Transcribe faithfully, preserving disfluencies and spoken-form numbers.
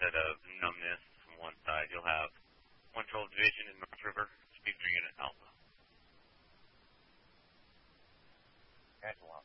onset of numbness from one side. You'll have one twelve division in North River, speed unit Alpha. Angela.